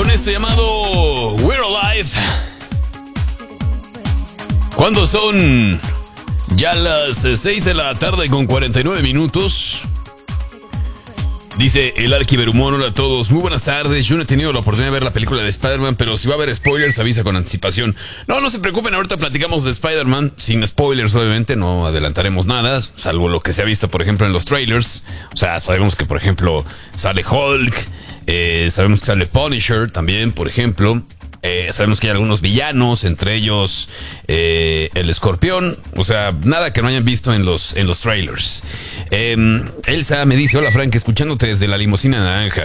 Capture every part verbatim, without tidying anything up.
con esto llamado We're Alive. ¿Cuándo son? Ya las seis de la tarde con cuarenta y nueve minutos. Dice el Arquiverumón, hola a todos, muy buenas tardes. Yo no he tenido la oportunidad de ver la película de Spider-Man, pero si va a haber spoilers, avisa con anticipación. No, no se preocupen, ahorita platicamos de Spider-Man, sin spoilers obviamente, no adelantaremos nada, salvo lo que se ha visto, por ejemplo, en los trailers. O sea, sabemos que, por ejemplo, sale Hulk, eh, sabemos que sale Punisher también, por ejemplo. Eh, sabemos que hay algunos villanos, entre ellos eh, el Escorpión. O sea, nada que no hayan visto en los, en los trailers. eh, Elsa me dice, hola Frank, escuchándote desde la limusina naranja.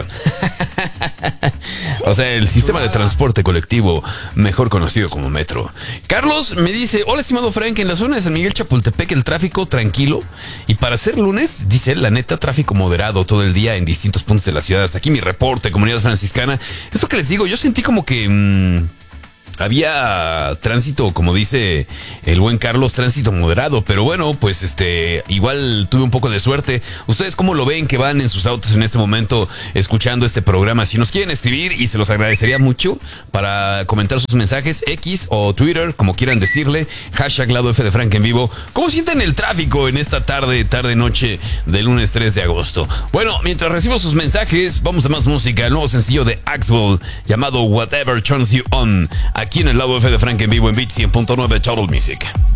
O sea, el sistema de transporte colectivo, mejor conocido como metro. Carlos me dice, hola estimado Frank, en la zona de San Miguel Chapultepec el tráfico tranquilo. Y para ser lunes, dice él, la neta, tráfico moderado todo el día en distintos puntos de la ciudad. Hasta aquí mi reporte, comunidad franciscana. Es lo que les digo, yo sentí como que... Mmm, había tránsito, como dice el buen Carlos, tránsito moderado, pero bueno, pues este, igual tuve un poco de suerte. ¿Ustedes cómo lo ven que van en sus autos en este momento escuchando este programa? Si nos quieren escribir, y se los agradecería mucho, para comentar sus mensajes, X o Twitter, como quieran decirle, hashtag Lado F de Frank en vivo. ¿Cómo sienten el tráfico en esta tarde, tarde noche del lunes tres de agosto? Bueno, mientras recibo sus mensajes, vamos a más música. El nuevo sencillo de Axwell, llamado Whatever Turns You On, aquí en el Lado F de Frank en vivo en Beat cien punto nueve Total Music.